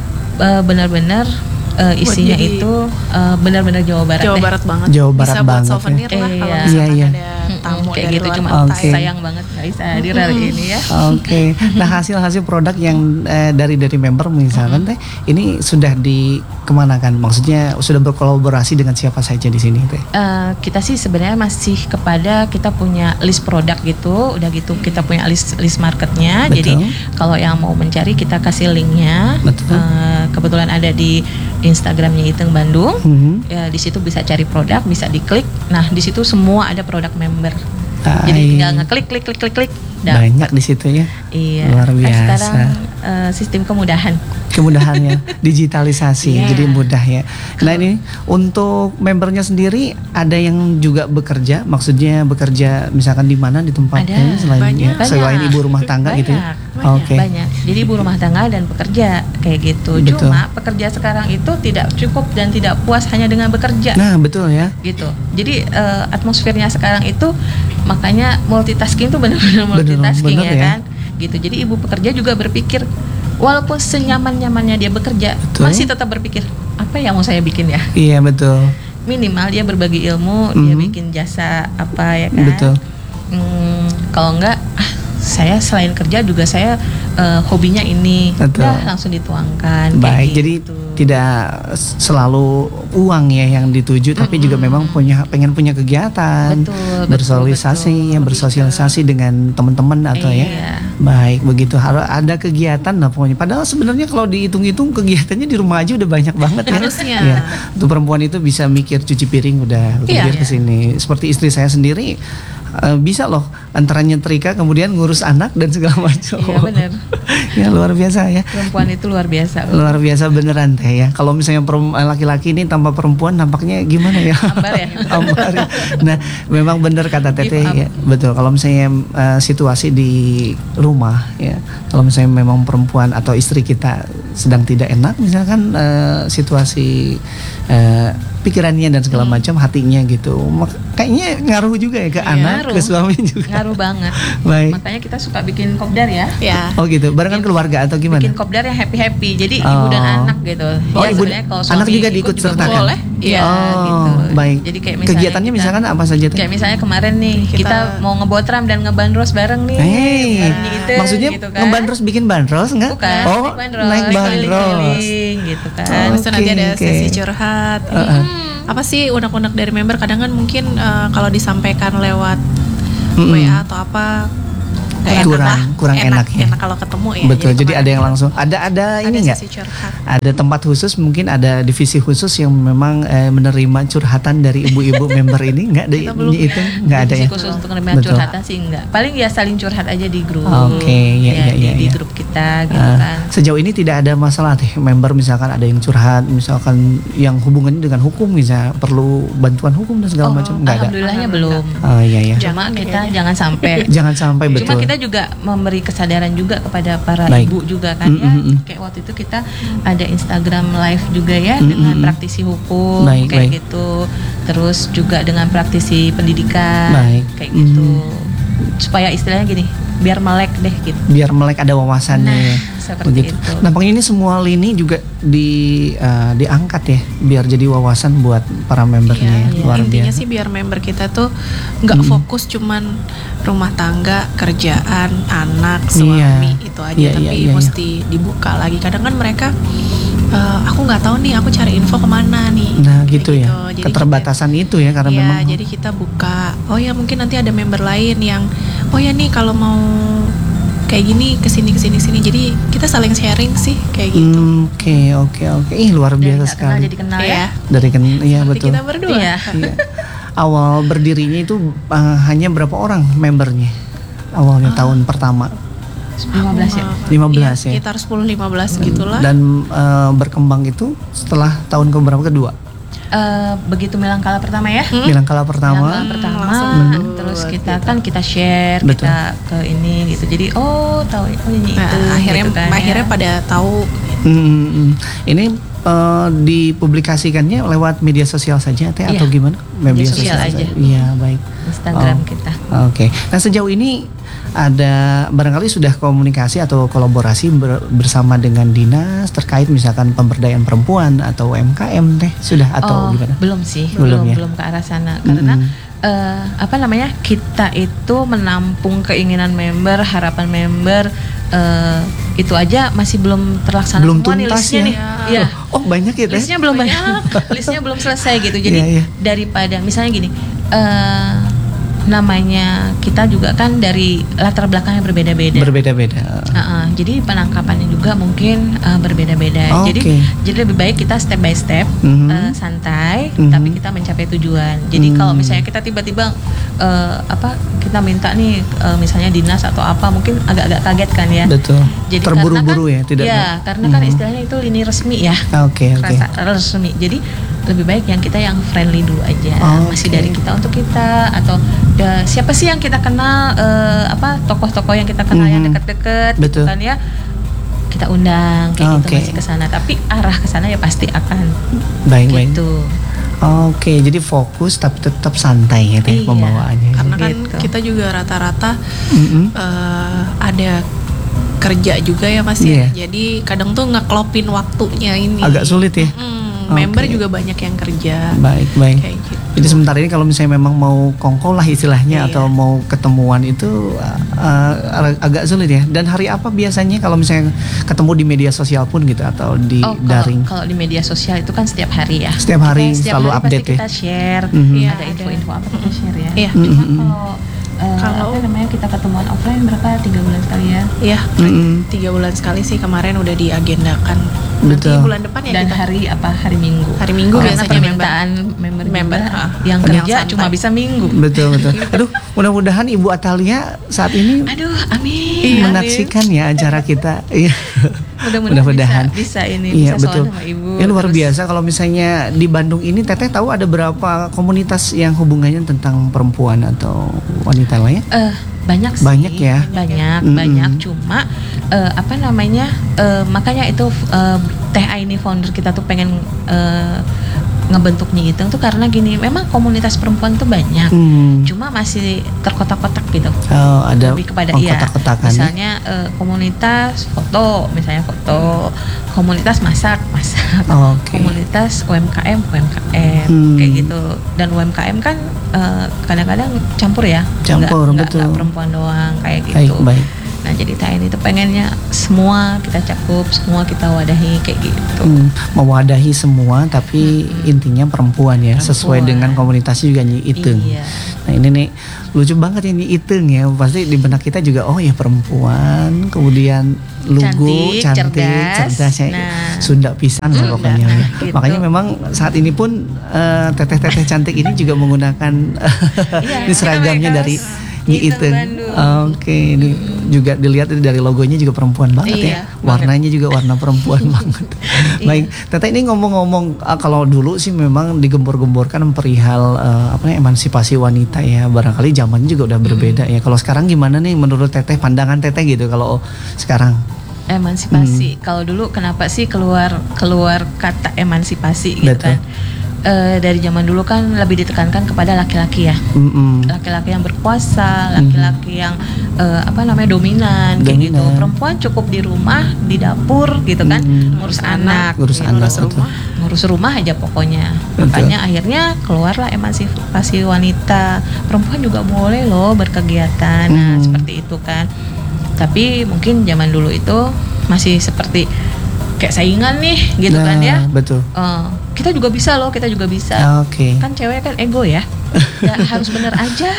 [SPEAKER 2] eh, benar-benar eh, isinya
[SPEAKER 3] jadi-
[SPEAKER 2] itu eh, benar-benar Jawa Barat.
[SPEAKER 3] Jawa
[SPEAKER 2] deh.
[SPEAKER 3] Barat banget.
[SPEAKER 1] Jawa Barat
[SPEAKER 3] bisa buat
[SPEAKER 1] banget ya.
[SPEAKER 3] souvenir lah kalau
[SPEAKER 2] Iya.
[SPEAKER 3] misalkan
[SPEAKER 1] Iya, iya.
[SPEAKER 3] ada tamu
[SPEAKER 2] kayak
[SPEAKER 3] dari
[SPEAKER 2] gitu
[SPEAKER 3] luar
[SPEAKER 2] cuma
[SPEAKER 3] kota.
[SPEAKER 1] Oke.
[SPEAKER 2] sayang banget nggak bisa hadir hari ini ya.
[SPEAKER 1] Oke. Nah, hasil-hasil produk yang eh, dari dari member misalkan teh ini sudah dikemanakan? Maksudnya sudah berkolaborasi dengan siapa saja di sini teh?
[SPEAKER 2] Eh, kita sih sebenarnya masih kepada kita punya list produk gitu, udah gitu kita punya list list marketnya.
[SPEAKER 1] Betul.
[SPEAKER 2] Jadi kalau yang mau mencari kita kasih linknya.
[SPEAKER 1] Betul.
[SPEAKER 2] Eh, kebetulan ada di Instagramnya Iteng Bandung.
[SPEAKER 1] Hmm.
[SPEAKER 2] Ya, di situ bisa cari produk, bisa diklik. Nah, di situ semua ada produk member. Jadi
[SPEAKER 1] Baik.
[SPEAKER 2] tinggal ngeklik, klik, klik, klik, klik. dapet.
[SPEAKER 1] Banyak di situ ya.
[SPEAKER 2] Iya.
[SPEAKER 1] Luar
[SPEAKER 2] Kan
[SPEAKER 1] biasa.
[SPEAKER 2] sekarang eh, sistem kemudahan.
[SPEAKER 1] Kemudahannya digitalisasi
[SPEAKER 2] Iya.
[SPEAKER 1] jadi mudah ya. Nah, ini untuk membernya sendiri ada yang juga bekerja, maksudnya bekerja misalkan di mana di tempatnya
[SPEAKER 2] Ada,
[SPEAKER 1] selain
[SPEAKER 3] banyak.
[SPEAKER 1] ya, selain ibu rumah tangga
[SPEAKER 2] banyak,
[SPEAKER 1] gitu ya.
[SPEAKER 2] banyak,
[SPEAKER 1] Oke.
[SPEAKER 2] banyak. Jadi ibu rumah tangga dan pekerja kayak gitu.
[SPEAKER 1] Betul.
[SPEAKER 2] Cuma pekerja sekarang itu tidak cukup dan tidak puas hanya dengan bekerja.
[SPEAKER 1] Nah, betul ya.
[SPEAKER 2] Gitu. Jadi eh, atmosfernya sekarang itu makanya multitasking tuh benar-benar
[SPEAKER 1] Bener,
[SPEAKER 2] multitasking
[SPEAKER 1] bener
[SPEAKER 2] ya,
[SPEAKER 1] ya.
[SPEAKER 2] kan. Gitu. Jadi ibu pekerja juga berpikir walaupun senyaman-nyamannya dia bekerja,
[SPEAKER 1] Betul.
[SPEAKER 2] masih tetap berpikir apa yang mau saya bikin ya.
[SPEAKER 1] Iya, betul.
[SPEAKER 2] Minimal dia berbagi ilmu, dia
[SPEAKER 1] Mhm.
[SPEAKER 2] bikin jasa apa ya kan.
[SPEAKER 1] Betul.
[SPEAKER 2] Hmm, kalau enggak ah, saya selain kerja juga saya eh, hobinya ini.
[SPEAKER 1] Betul.
[SPEAKER 2] Udah langsung dituangkan kayak
[SPEAKER 1] Baik, jadi
[SPEAKER 2] gitu.
[SPEAKER 1] tidak selalu uang ya yang dituju, tapi juga memang punya pengen punya kegiatan,
[SPEAKER 2] Betul, betul,
[SPEAKER 1] bersosialisasi,
[SPEAKER 2] betul.
[SPEAKER 1] ya, bersosialisasi dengan teman-teman atau ya.
[SPEAKER 2] Iya.
[SPEAKER 1] Baik, begitu harus ada kegiatan lah pokoknya. Padahal sebenarnya kalau dihitung-hitung kegiatannya di rumah aja udah banyak banget ya.
[SPEAKER 3] Harusnya.
[SPEAKER 1] Ya, untuk perempuan itu bisa mikir cuci piring udah
[SPEAKER 3] Iya.
[SPEAKER 1] mikir ke sini. Seperti istri saya sendiri eh, bisa loh antara nyetrika kemudian ngurus anak dan segala macam.
[SPEAKER 2] Iya, benar.
[SPEAKER 1] Ya luar biasa ya.
[SPEAKER 2] Perempuan itu luar biasa.
[SPEAKER 1] Luar biasa beneran teh ya. Kalau misalnya perem- laki-laki ini tanpa perempuan nampaknya gimana ya?
[SPEAKER 2] Ambar ya?
[SPEAKER 1] Ambar ya. Nah, memang bener kata Teteh
[SPEAKER 2] Give up.
[SPEAKER 1] ya. Betul. Kalau misalnya eh, situasi di rumah ya. Kalau misalnya memang perempuan atau istri kita sedang tidak enak misalkan eh, situasi eh, pikirannya dan segala macam hatinya gitu. Mak- kayaknya ngaruh juga ya ke
[SPEAKER 2] Iya,
[SPEAKER 1] anak,
[SPEAKER 2] ngaruh.
[SPEAKER 1] ke suami juga.
[SPEAKER 2] Ngaruh banget.
[SPEAKER 1] Baik.
[SPEAKER 2] Makanya kita suka bikin kopdar ya.
[SPEAKER 3] Ya.
[SPEAKER 1] Oh gitu. Barengan keluarga atau gimana?
[SPEAKER 2] Bikin kopdar yang happy-happy. Jadi
[SPEAKER 1] Oh.
[SPEAKER 2] ibu dan anak gitu.
[SPEAKER 1] Oh,
[SPEAKER 2] Ya,
[SPEAKER 1] ibu
[SPEAKER 2] sebenarnya kalau
[SPEAKER 1] anak
[SPEAKER 2] suami
[SPEAKER 1] juga
[SPEAKER 2] ikut
[SPEAKER 1] diikut
[SPEAKER 2] juga
[SPEAKER 1] sertakan.
[SPEAKER 3] boleh.
[SPEAKER 2] Iya,
[SPEAKER 1] oh,
[SPEAKER 2] gitu.
[SPEAKER 1] baik.
[SPEAKER 2] Jadi kayak misalnya
[SPEAKER 1] kegiatannya
[SPEAKER 2] kita-
[SPEAKER 1] misalkan apa saja tuh?
[SPEAKER 2] Kayak misalnya kemarin nih kita,
[SPEAKER 3] Kita-
[SPEAKER 2] mau ngebotram dan ngebandros bareng nih.
[SPEAKER 1] Hey,
[SPEAKER 2] bareng gitu,
[SPEAKER 1] maksudnya
[SPEAKER 2] gitu kan.
[SPEAKER 1] ngebandros bikin bandros enggak?
[SPEAKER 2] Bukan,
[SPEAKER 1] oh,
[SPEAKER 2] naik bandros,
[SPEAKER 1] naik bandros.
[SPEAKER 2] keliling-keliling gitu kan.
[SPEAKER 1] Oh.
[SPEAKER 3] Terus nanti
[SPEAKER 1] Oke,
[SPEAKER 3] ada
[SPEAKER 1] oke.
[SPEAKER 3] sesi curhat. Ini
[SPEAKER 1] Uh-uh.
[SPEAKER 3] apa sih unek-unek dari member? Kadang kan mungkin eh, kalau disampaikan lewat
[SPEAKER 1] Mm-mm.
[SPEAKER 3] W A atau apa nggak
[SPEAKER 1] Kurang-
[SPEAKER 3] enak lah.
[SPEAKER 1] kurang enak ya.
[SPEAKER 3] Enak kalau ketemu ya.
[SPEAKER 1] Betul. Jadi,
[SPEAKER 3] kemarin
[SPEAKER 1] ada yang
[SPEAKER 3] kita-
[SPEAKER 1] langsung ada ada
[SPEAKER 3] ada
[SPEAKER 1] ini enggak?
[SPEAKER 3] sesi curhat.
[SPEAKER 1] Ada tempat khusus, mungkin ada divisi khusus yang memang eh, menerima curhatan dari ibu-ibu member ini enggak ada
[SPEAKER 3] Kita belum
[SPEAKER 1] itu enggak ada
[SPEAKER 2] Divisi
[SPEAKER 1] ya?
[SPEAKER 2] khusus untuk menerima
[SPEAKER 1] Betul.
[SPEAKER 2] curhatan sih enggak. Paling ya saling curhat aja di grup.
[SPEAKER 1] Oke, ya, ya,
[SPEAKER 2] di,
[SPEAKER 1] ya,
[SPEAKER 2] di
[SPEAKER 1] ya.
[SPEAKER 2] grup kita gitu
[SPEAKER 1] Ah,
[SPEAKER 2] kan.
[SPEAKER 1] sejauh ini tidak ada masalah teh member misalkan ada yang curhat misalkan yang hubungannya dengan hukum misalnya perlu bantuan hukum dan segala
[SPEAKER 2] Oh,
[SPEAKER 1] macam enggak ada.
[SPEAKER 2] alhamdulillahnya belum.
[SPEAKER 1] Oh iya ya.
[SPEAKER 2] Cuma
[SPEAKER 3] Jangan
[SPEAKER 2] kita
[SPEAKER 3] kayaknya.
[SPEAKER 2] jangan sampai.
[SPEAKER 1] Jangan sampai betul.
[SPEAKER 2] Cuma kita juga memberi kesadaran juga kepada para
[SPEAKER 1] Baik.
[SPEAKER 2] ibu juga kan
[SPEAKER 1] Mm,
[SPEAKER 2] ya.
[SPEAKER 1] mm, mm.
[SPEAKER 2] Kayak waktu itu kita ada Instagram live juga ya
[SPEAKER 1] Mm,
[SPEAKER 2] dengan
[SPEAKER 1] mm, mm.
[SPEAKER 2] praktisi hukum
[SPEAKER 1] Baik,
[SPEAKER 2] kayak
[SPEAKER 1] baik.
[SPEAKER 2] gitu. Terus juga dengan praktisi pendidikan
[SPEAKER 1] Baik.
[SPEAKER 2] kayak gitu.
[SPEAKER 1] Mm.
[SPEAKER 2] Supaya istilahnya gini, biar melek deh gitu.
[SPEAKER 1] Biar melek ada wawasannya
[SPEAKER 2] Nah,
[SPEAKER 1] ya.
[SPEAKER 2] seperti itu.
[SPEAKER 1] Nampaknya ini semua lini juga di eh, diangkat ya biar jadi wawasan buat para membernya ya.
[SPEAKER 3] Iya,
[SPEAKER 1] Luar
[SPEAKER 3] intinya
[SPEAKER 1] biasa.
[SPEAKER 3] sih biar member kita tuh nggak fokus cuman rumah tangga, kerjaan, anak, suami itu aja,
[SPEAKER 1] Iya,
[SPEAKER 3] tapi
[SPEAKER 1] iya, iya,
[SPEAKER 3] mesti dibuka lagi. Kadang kan mereka eh, aku nggak tahu nih, aku cari info kemana nih.
[SPEAKER 1] Nah
[SPEAKER 3] Kayak
[SPEAKER 1] gitu ya.
[SPEAKER 3] Jadi
[SPEAKER 1] Keterbatasan itu ya
[SPEAKER 3] kita,
[SPEAKER 1] karena
[SPEAKER 3] iya,
[SPEAKER 1] memang
[SPEAKER 3] jadi kita buka. Oh ya mungkin nanti ada member lain yang oh ya nih kalau mau kayak gini kesini kesini kesini. Jadi kita saling sharing sih kayak gitu.
[SPEAKER 1] Hmm, Oke oke oke. Ih luar
[SPEAKER 2] Dari
[SPEAKER 1] biasa
[SPEAKER 2] nggak kenal
[SPEAKER 1] sekali.
[SPEAKER 2] jadi kenal
[SPEAKER 3] Iya.
[SPEAKER 2] ya.
[SPEAKER 1] Dari kan, iya
[SPEAKER 3] Seperti
[SPEAKER 1] betul.
[SPEAKER 3] kita berdua.
[SPEAKER 2] Iya.
[SPEAKER 1] Iya. Awal berdirinya itu uh, hanya berapa orang membernya? Awalnya tahun pertama
[SPEAKER 2] lima belas ya.
[SPEAKER 1] lima belas
[SPEAKER 3] Iya,
[SPEAKER 1] ya.
[SPEAKER 3] sekitar sepuluh lima belas gitulah.
[SPEAKER 1] Dan uh, berkembang itu setelah tahun keberapa kedua?
[SPEAKER 2] Eh, begitu Milangkala pertama ya.
[SPEAKER 1] Bilang kala pertama.
[SPEAKER 2] Milangkala pertama,
[SPEAKER 3] langsung
[SPEAKER 1] lanjut,
[SPEAKER 2] terus kita
[SPEAKER 3] gitu.
[SPEAKER 2] kan kita share,
[SPEAKER 1] Betul.
[SPEAKER 2] kita ke ini gitu. Jadi oh tahu oh nyanyi
[SPEAKER 3] Nah,
[SPEAKER 2] itu.
[SPEAKER 3] akhirnya
[SPEAKER 2] gitu kan,
[SPEAKER 3] akhirnya
[SPEAKER 2] ya.
[SPEAKER 3] pada tahu.
[SPEAKER 1] Hmm, hmm. Ini uh, dipublikasikannya lewat media sosial saja teh atau
[SPEAKER 2] Iya.
[SPEAKER 1] gimana?
[SPEAKER 2] Media sosial aja.
[SPEAKER 1] Iya, baik.
[SPEAKER 2] Instagram
[SPEAKER 1] Oh.
[SPEAKER 2] kita.
[SPEAKER 1] Oke. Nah, sejauh ini ada barangkali sudah komunikasi atau kolaborasi ber- bersama dengan dinas terkait misalkan pemberdayaan perempuan atau U M K M teh sudah atau
[SPEAKER 2] Oh,
[SPEAKER 1] gimana?
[SPEAKER 2] belum sih,
[SPEAKER 1] Belum
[SPEAKER 2] belum
[SPEAKER 1] ya?
[SPEAKER 2] belum ke arah sana karena
[SPEAKER 1] Mm-mm.
[SPEAKER 2] eh, apa namanya kita itu menampung keinginan member, harapan member eh, itu aja masih belum terlaksana
[SPEAKER 1] Belum
[SPEAKER 2] semua nih
[SPEAKER 1] tuntas
[SPEAKER 2] listnya
[SPEAKER 1] ya?
[SPEAKER 2] nih. Iya.
[SPEAKER 1] Oh, banyak ya teh?
[SPEAKER 2] Listnya belum banyak, listnya belum selesai gitu. Jadi
[SPEAKER 1] Iya, iya.
[SPEAKER 2] daripada misalnya gini, eh, namanya kita juga kan dari latar belakang yang berbeda-beda.
[SPEAKER 1] Berbeda-beda.
[SPEAKER 2] Uh-uh, jadi penangkapannya juga mungkin uh, berbeda-beda.
[SPEAKER 1] Oh,
[SPEAKER 2] jadi
[SPEAKER 1] oke.
[SPEAKER 2] jadi lebih baik kita step by step,
[SPEAKER 1] Mhm.
[SPEAKER 2] uh, santai,
[SPEAKER 1] Mhm.
[SPEAKER 2] tapi kita mencapai tujuan. Jadi
[SPEAKER 1] Mhm.
[SPEAKER 2] kalau misalnya kita tiba-tiba uh, apa kita minta nih uh, misalnya dinas atau apa, mungkin agak-agak kaget kan ya.
[SPEAKER 1] Betul.
[SPEAKER 2] Jadi
[SPEAKER 1] Terburu-buru
[SPEAKER 2] karena kan,
[SPEAKER 1] ya, tidak?
[SPEAKER 2] Ya, karena kan
[SPEAKER 1] Mhm.
[SPEAKER 2] istilahnya itu lini resmi ya.
[SPEAKER 1] Oke, oke.
[SPEAKER 2] Rasa resmi. Jadi lebih baik yang kita yang friendly dulu aja.
[SPEAKER 1] Oke.
[SPEAKER 2] Masih dari kita untuk kita atau ya, siapa sih yang kita kenal eh, apa tokoh-tokoh yang kita kenal yang
[SPEAKER 1] Mhm.
[SPEAKER 2] dekat-dekat
[SPEAKER 1] Betul.
[SPEAKER 2] gitu kan ya. Kita undang kayak
[SPEAKER 1] Oke.
[SPEAKER 2] gitu masih ke sana, tapi arah ke sana ya pasti akan
[SPEAKER 1] Baik, baik.
[SPEAKER 2] gitu.
[SPEAKER 1] Oke, jadi fokus tapi tetap santai ya teh
[SPEAKER 2] Iya.
[SPEAKER 1] pembawaannya.
[SPEAKER 3] Karena kan
[SPEAKER 2] Gitu.
[SPEAKER 3] kita juga rata-rata
[SPEAKER 1] Mm-mm.
[SPEAKER 3] eh, ada kerja juga ya Mas
[SPEAKER 1] Iya.
[SPEAKER 3] ya. Jadi kadang tuh ngeklopin waktunya ini.
[SPEAKER 1] Agak sulit ya.
[SPEAKER 3] Mm,
[SPEAKER 1] Oke.
[SPEAKER 3] member juga banyak yang kerja.
[SPEAKER 1] Baik, baik.
[SPEAKER 3] Kayak gitu.
[SPEAKER 1] Jadi sementara ini kalau misalnya memang mau kongko lah istilahnya
[SPEAKER 3] Iya.
[SPEAKER 1] atau mau ketemuan itu uh, uh, agak sulit ya. Dan hari apa biasanya kalau misalnya ketemu di media sosial pun gitu atau di
[SPEAKER 2] Oh, kalau,
[SPEAKER 1] daring?
[SPEAKER 2] kalau di media sosial itu kan setiap hari ya.
[SPEAKER 1] Setiap hari
[SPEAKER 2] Kita setiap
[SPEAKER 1] selalu
[SPEAKER 2] hari
[SPEAKER 1] update
[SPEAKER 2] pasti
[SPEAKER 1] ya?
[SPEAKER 2] kita share.
[SPEAKER 1] Mhm.
[SPEAKER 3] Iya,
[SPEAKER 2] Ada
[SPEAKER 3] ada.
[SPEAKER 2] info-info apa kita share ya.
[SPEAKER 3] Iya.
[SPEAKER 2] Cuma
[SPEAKER 1] Mhm.
[SPEAKER 2] kalau eh,
[SPEAKER 3] Kalau-
[SPEAKER 2] apa namanya kita ketemuan offline berapa tiga bulan sekali ya.
[SPEAKER 3] Iya,
[SPEAKER 1] Mm-mm.
[SPEAKER 3] tiga bulan sekali sih kemarin udah diagendakan. Nanti
[SPEAKER 1] Betul.
[SPEAKER 3] bulan depan ya
[SPEAKER 2] Dan
[SPEAKER 3] kita.
[SPEAKER 2] hari apa hari Minggu.
[SPEAKER 3] Hari Minggu
[SPEAKER 2] Karena
[SPEAKER 3] biasanya member.
[SPEAKER 2] permintaan member
[SPEAKER 3] Member,
[SPEAKER 2] juga
[SPEAKER 3] ah.
[SPEAKER 2] yang
[SPEAKER 3] Yang
[SPEAKER 2] kerja
[SPEAKER 3] santai.
[SPEAKER 2] cuma bisa Minggu.
[SPEAKER 1] Betul, betul. Aduh, mudah-mudahan Ibu Atalia saat ini
[SPEAKER 2] Aduh, amin.
[SPEAKER 1] menaksikan ya acara kita. Iya.
[SPEAKER 2] Mudah-mudahan,
[SPEAKER 1] Mudah-mudahan.
[SPEAKER 2] Bisa, bisa ini
[SPEAKER 1] Iya,
[SPEAKER 2] bisa
[SPEAKER 1] betul.
[SPEAKER 2] soal sama Ibu.
[SPEAKER 1] Ya luar
[SPEAKER 2] Terus,
[SPEAKER 1] biasa kalau misalnya di Bandung ini Teteh tahu ada berapa komunitas yang hubungannya tentang perempuan atau wanita lah ya?
[SPEAKER 2] eh, banyak sih.
[SPEAKER 1] Banyak ya?
[SPEAKER 2] Banyak,
[SPEAKER 1] Mm-mm.
[SPEAKER 2] banyak. Cuma eh, apa namanya? eh, makanya itu eh, Teh Aini founder kita tuh pengen eh, ngebentuknya itu tuh karena gini, memang komunitas perempuan tuh banyak.
[SPEAKER 1] Hmm.
[SPEAKER 2] Cuma masih terkotak-kotak gitu.
[SPEAKER 1] Oh, ada
[SPEAKER 2] Lebih kepada iya,
[SPEAKER 1] kotak-kotakan ya?
[SPEAKER 2] misalnya eh, komunitas foto, misalnya foto, komunitas masak, masak,
[SPEAKER 1] Oke.
[SPEAKER 2] komunitas U M K M, U M K M,
[SPEAKER 1] Hmm.
[SPEAKER 2] kayak gitu. Dan U M K M kan eh, kadang-kadang campur ya,
[SPEAKER 1] Campur,
[SPEAKER 2] Nggak- nggak-
[SPEAKER 1] betul.
[SPEAKER 2] nggak perempuan doang kayak
[SPEAKER 1] Baik,
[SPEAKER 2] gitu.
[SPEAKER 1] baik.
[SPEAKER 2] Nah jadi T N I itu pengennya semua kita cakup, semua kita wadahi kayak gitu.
[SPEAKER 1] Hmm, mewadahi semua tapi intinya perempuan ya, sesuai
[SPEAKER 2] Perempuan.
[SPEAKER 1] dengan komunitasnya juga Nyi Iteng.
[SPEAKER 2] Iya.
[SPEAKER 1] Nah ini nih lucu banget ini Iteng ya, pasti di benak kita juga oh ya perempuan, kemudian lugu,
[SPEAKER 2] Cantik,
[SPEAKER 1] cantik,
[SPEAKER 2] cerdas.
[SPEAKER 1] cerdas, ya.
[SPEAKER 2] Nah.
[SPEAKER 1] Sunda pisan lah
[SPEAKER 2] Sunda,
[SPEAKER 1] pokoknya.
[SPEAKER 2] nah,
[SPEAKER 1] ya.
[SPEAKER 2] gitu.
[SPEAKER 1] Makanya memang saat ini pun eh, teteh-teteh cantik ini juga menggunakan
[SPEAKER 2] Iya,
[SPEAKER 1] ini seragamnya
[SPEAKER 2] kita
[SPEAKER 1] dari
[SPEAKER 2] pakai
[SPEAKER 1] Nyi
[SPEAKER 2] kaos
[SPEAKER 1] Iteng.
[SPEAKER 2] Bandung.
[SPEAKER 1] Oke, ini juga dilihat dari logonya juga perempuan banget
[SPEAKER 2] Iya,
[SPEAKER 1] ya. Warnanya juga warna perempuan banget. Baik, Teteh ini ngomong-ngomong ah, kalau dulu sih memang digembor-gemborkan perihal eh, apa namanya emansipasi wanita ya. Barangkali zamannya juga udah berbeda ya. Kalau sekarang gimana nih menurut Teteh, pandangan Teteh gitu kalau sekarang?
[SPEAKER 2] Emansipasi. Kalau dulu kenapa sih keluar keluar kata emansipasi gitu
[SPEAKER 1] Betul.
[SPEAKER 2] kan? Eh, dari zaman dulu kan lebih ditekankan kepada laki-laki ya.
[SPEAKER 1] Mm-mm.
[SPEAKER 2] Laki-laki yang berkuasa, laki-laki yang eh, apa namanya dominan, kayak gitu.
[SPEAKER 1] Dominan.
[SPEAKER 2] Perempuan cukup di rumah, di dapur gitu kan,
[SPEAKER 1] Mm.
[SPEAKER 2] ngurus anak,
[SPEAKER 1] Ngurus
[SPEAKER 2] gitu.
[SPEAKER 1] anak,
[SPEAKER 2] ngurus
[SPEAKER 1] betul.
[SPEAKER 2] rumah, ngurus rumah aja pokoknya.
[SPEAKER 1] Betul.
[SPEAKER 2] Makanya akhirnya keluarlah emansipasi wanita. Perempuan juga boleh loh berkegiatan, nah
[SPEAKER 1] Mm.
[SPEAKER 2] seperti itu kan. Tapi mungkin zaman dulu itu masih seperti kayak saingan nih, gitu
[SPEAKER 1] Nah,
[SPEAKER 2] kan ya.
[SPEAKER 1] betul.
[SPEAKER 2] Eh, kita juga bisa loh, kita juga bisa.
[SPEAKER 1] Oke.
[SPEAKER 2] Kan cewek kan ego ya, nggak harus bener aja.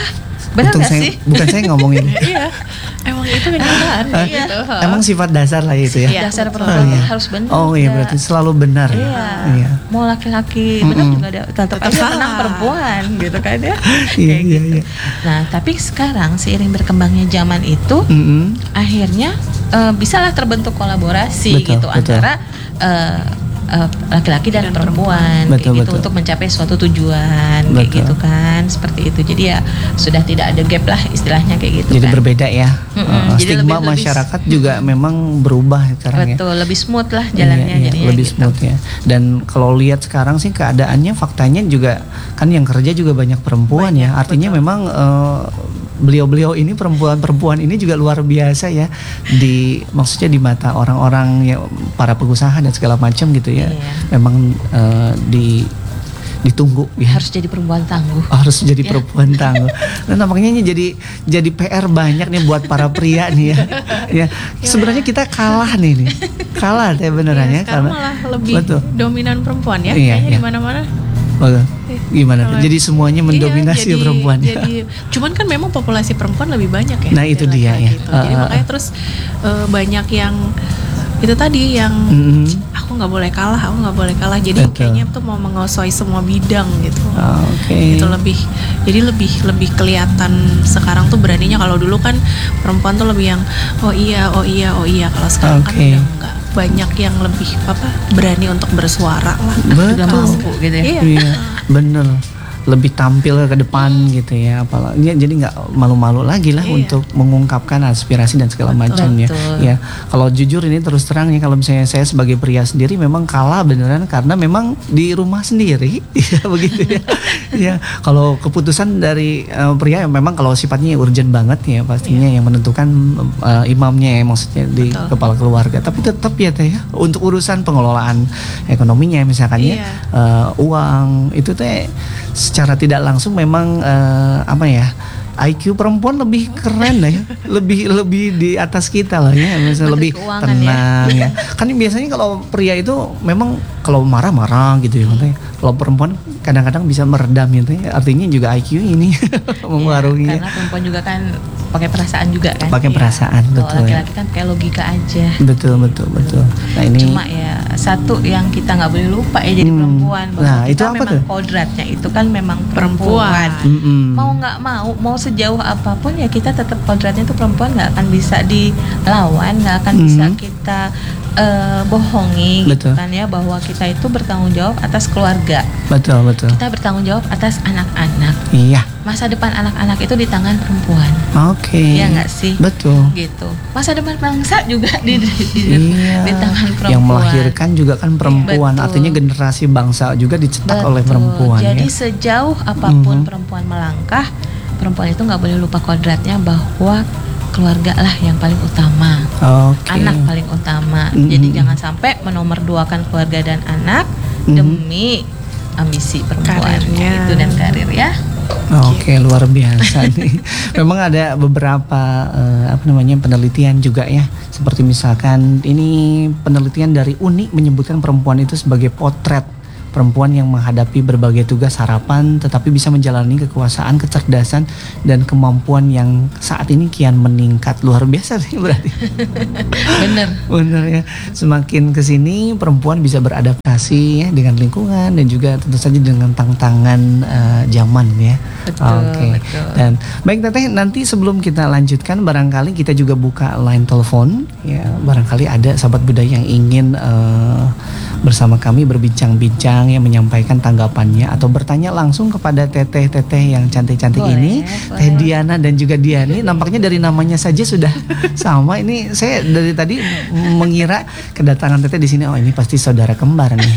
[SPEAKER 2] Benar
[SPEAKER 1] Untung
[SPEAKER 2] nggak
[SPEAKER 1] saya,
[SPEAKER 2] sih?
[SPEAKER 1] bukan saya ngomongin.
[SPEAKER 3] Iya, emang itu kenyataan
[SPEAKER 1] Eh,
[SPEAKER 3] gitu.
[SPEAKER 1] Emang sifat dasar lah itu ya.
[SPEAKER 3] Iya,
[SPEAKER 2] Dasar
[SPEAKER 3] betul.
[SPEAKER 2] perempuan
[SPEAKER 1] Oh, iya.
[SPEAKER 2] harus benar.
[SPEAKER 1] Oh iya
[SPEAKER 2] Kak.
[SPEAKER 1] berarti selalu benar.
[SPEAKER 2] Iya.
[SPEAKER 1] Iya.
[SPEAKER 2] Mau laki-laki benar
[SPEAKER 1] Mm-mm.
[SPEAKER 2] juga ada tetap
[SPEAKER 3] Tetap
[SPEAKER 2] aja
[SPEAKER 3] salah.
[SPEAKER 2] menang perempuan gitu kan ya.
[SPEAKER 1] Iya,
[SPEAKER 2] Kayak
[SPEAKER 1] iya,
[SPEAKER 2] gitu.
[SPEAKER 1] iya.
[SPEAKER 2] Nah, tapi sekarang seiring berkembangnya zaman itu
[SPEAKER 1] Mm-mm.
[SPEAKER 2] akhirnya eh, bisalah terbentuk kolaborasi
[SPEAKER 1] Betul,
[SPEAKER 2] gitu
[SPEAKER 1] betul.
[SPEAKER 2] antara eh, eh, laki-laki dan,
[SPEAKER 3] Dan
[SPEAKER 2] perempuan,
[SPEAKER 1] Betul,
[SPEAKER 2] kayak gitu
[SPEAKER 1] betul.
[SPEAKER 2] untuk mencapai suatu tujuan kayak
[SPEAKER 1] Betul.
[SPEAKER 2] gitu kan, seperti itu. Jadi ya sudah tidak ada gap lah istilahnya kayak gitu
[SPEAKER 1] Jadi
[SPEAKER 2] kan.
[SPEAKER 1] berbeda ya.
[SPEAKER 2] Mm-mm,
[SPEAKER 1] Uh,
[SPEAKER 2] jadi
[SPEAKER 1] stigma
[SPEAKER 2] lebih- lebih-
[SPEAKER 1] masyarakat juga memang berubah sekarang ya.
[SPEAKER 2] Betul, lebih smooth lah jalannya
[SPEAKER 1] Iya, iya,
[SPEAKER 2] jadinya
[SPEAKER 1] lebih
[SPEAKER 2] gitu.
[SPEAKER 1] smooth ya. Dan kalau lihat sekarang sih keadaannya faktanya juga kan yang kerja juga banyak perempuan ya.
[SPEAKER 2] Banyak,
[SPEAKER 1] Artinya
[SPEAKER 2] betul.
[SPEAKER 1] memang eh, beliau-beliau ini perempuan-perempuan ini juga luar biasa ya di maksudnya di mata orang-orang ya para pengusaha dan segala macam gitu ya.
[SPEAKER 2] Iya.
[SPEAKER 1] Memang eh, di ditunggu ya.
[SPEAKER 2] Harus jadi perempuan tangguh.
[SPEAKER 1] Harus jadi
[SPEAKER 2] Ya.
[SPEAKER 1] perempuan tangguh. Nah, nampaknya ini jadi jadi P R banyak nih buat para pria nih ya. Ya, sebenarnya kita kalah nih nih. Kalah deh beneran ya
[SPEAKER 3] Iya, sekarang
[SPEAKER 1] karena
[SPEAKER 3] malah lebih
[SPEAKER 1] betul.
[SPEAKER 3] dominan perempuan ya,
[SPEAKER 1] Iya,
[SPEAKER 3] kayaknya
[SPEAKER 1] iya.
[SPEAKER 3] di mana-mana.
[SPEAKER 1] Bagus. Gimana?
[SPEAKER 3] Kalau-
[SPEAKER 1] Jadi semuanya mendominasi
[SPEAKER 3] Iya, jadi-
[SPEAKER 1] perempuan.
[SPEAKER 3] Jadi, cuman kan memang populasi perempuan lebih banyak ya.
[SPEAKER 1] Nah, itu
[SPEAKER 3] dari
[SPEAKER 1] dia,
[SPEAKER 3] laki-laki
[SPEAKER 1] ya.
[SPEAKER 3] gitu. Jadi
[SPEAKER 1] Uh,
[SPEAKER 3] makanya terus eh, banyak yang itu tadi yang
[SPEAKER 1] Mm-mm.
[SPEAKER 3] aku nggak boleh kalah, aku nggak boleh kalah. Jadi
[SPEAKER 1] Betul.
[SPEAKER 3] kayaknya tuh mau menguasai semua bidang gitu.
[SPEAKER 1] Ah, Oke.
[SPEAKER 3] Itu lebih, jadi lebih lebih kelihatan sekarang tuh beraninya. Kalau dulu kan perempuan tuh lebih yang oh iya, oh iya, oh iya. Kalau sekarang kan
[SPEAKER 1] Oke.
[SPEAKER 3] udah enggak, banyak yang lebih apa berani untuk bersuara lah.
[SPEAKER 2] Sudah
[SPEAKER 1] Betul.
[SPEAKER 2] mampu gitu ya.
[SPEAKER 3] Iya.
[SPEAKER 1] Iya, bener. Lebih tampil ke depan gitu ya, apalagi ya, jadi nggak malu-malu lagi lah
[SPEAKER 3] Iya.
[SPEAKER 1] untuk mengungkapkan aspirasi dan segala
[SPEAKER 3] Betul.
[SPEAKER 1] macamnya.
[SPEAKER 2] Betul.
[SPEAKER 1] Ya, kalau jujur ini terus terang ya, kalau misalnya saya sebagai pria sendiri memang kalah beneran karena memang di rumah sendiri, ya begitu ya. Ya, kalau keputusan dari eh, pria memang kalau sifatnya urgent banget ya pastinya yang menentukan eh, imamnya ya, maksudnya di
[SPEAKER 3] Betul.
[SPEAKER 1] kepala keluarga. Tapi tetap ya teh ya, untuk urusan pengelolaan ekonominya misalkan ya,
[SPEAKER 3] Iya.
[SPEAKER 1] eh, uang itu teh secara tidak langsung memang eh, apa ya, I Q perempuan lebih keren lah ya, lebih lebih di atas kita lah ya, misalnya
[SPEAKER 2] Menteri
[SPEAKER 1] lebih
[SPEAKER 2] Keuangan
[SPEAKER 1] tenang ya. Kan biasanya kalau pria itu memang kalau marah-marah gitu ya, katanya. Kalau perempuan kadang-kadang bisa meredam gitu ya, artinya juga I Q ini mempengaruhi.
[SPEAKER 2] Karena perempuan juga kan pakai perasaan juga kan.
[SPEAKER 1] Pakai
[SPEAKER 2] Iya.
[SPEAKER 1] perasaan,
[SPEAKER 2] Kalau
[SPEAKER 1] betul ya.
[SPEAKER 2] laki-laki kan kayak logika aja.
[SPEAKER 1] Betul betul betul. Nah ini
[SPEAKER 2] Cuma ya satu yang kita nggak boleh lupa ya jadi
[SPEAKER 1] Hmm.
[SPEAKER 2] perempuan. Bahwa
[SPEAKER 1] Nah,
[SPEAKER 2] kita
[SPEAKER 1] itu apa
[SPEAKER 2] memang
[SPEAKER 1] tuh?
[SPEAKER 2] kodratnya itu kan memang
[SPEAKER 3] Perempuan.
[SPEAKER 2] perempuan.
[SPEAKER 1] Mm-mm.
[SPEAKER 2] Mau nggak mau, mau sejauh apapun ya kita tetap kodratnya itu perempuan, nggak akan bisa dilawan, nggak akan
[SPEAKER 1] Mhm.
[SPEAKER 2] bisa kita eh, bohongi gitu
[SPEAKER 1] Betul.
[SPEAKER 2] kan ya, bahwa kita itu bertanggung jawab atas keluarga,
[SPEAKER 1] betul betul.
[SPEAKER 2] kita bertanggung jawab atas anak-anak.
[SPEAKER 1] Iya.
[SPEAKER 2] Masa depan anak-anak itu di tangan perempuan.
[SPEAKER 1] Oke.
[SPEAKER 2] Iya nggak sih?
[SPEAKER 1] Betul.
[SPEAKER 2] Gitu. Masa depan bangsa juga di di, di,
[SPEAKER 1] Iya.
[SPEAKER 2] di tangan perempuan.
[SPEAKER 1] Yang melahirkan juga kan perempuan.
[SPEAKER 2] Betul.
[SPEAKER 1] Artinya generasi bangsa juga dicetak oleh
[SPEAKER 2] Betul.
[SPEAKER 1] perempuan
[SPEAKER 2] Jadi
[SPEAKER 1] ya.
[SPEAKER 2] sejauh apapun
[SPEAKER 1] Mhm.
[SPEAKER 2] perempuan melangkah, perempuan itu nggak boleh lupa kodratnya bahwa keluarga lah yang paling utama,
[SPEAKER 1] Oke.
[SPEAKER 2] anak paling utama.
[SPEAKER 1] Mhm.
[SPEAKER 2] Jadi jangan sampai menomorduakan keluarga dan anak
[SPEAKER 1] Mhm.
[SPEAKER 2] demi ambisi perempuan
[SPEAKER 3] Karirnya.
[SPEAKER 2] itu dan karir ya.
[SPEAKER 1] Oke, luar biasa nih. Memang ada beberapa eh, apa namanya penelitian juga ya. Seperti misalkan ini penelitian dari U N I menyebutkan perempuan itu sebagai potret perempuan yang menghadapi berbagai tugas harapan tetapi bisa menjalani kekuasaan, kecerdasan dan kemampuan yang saat ini kian meningkat. Luar biasa sih berarti.
[SPEAKER 2] Bener.
[SPEAKER 1] Bener ya. Semakin kesini perempuan bisa beradaptasi ya dengan lingkungan dan juga tentu saja dengan tantangan eh, zaman ya.
[SPEAKER 2] Betul,
[SPEAKER 1] Oke.
[SPEAKER 2] betul.
[SPEAKER 1] Dan baik Teteh, nanti sebelum kita lanjutkan barangkali kita juga buka line telepon ya. Barangkali ada sahabat budaya yang ingin eh, bersama kami berbincang-bincang yang menyampaikan tanggapannya atau bertanya langsung kepada teteh-teteh yang cantik-cantik
[SPEAKER 2] Boleh,
[SPEAKER 1] ini,
[SPEAKER 2] boleh.
[SPEAKER 1] Teh Diana dan juga Diani. Nampaknya dari namanya saja sudah sama. Ini saya dari tadi mengira kedatangan teteh di sini, oh ini pasti saudara kembar nih.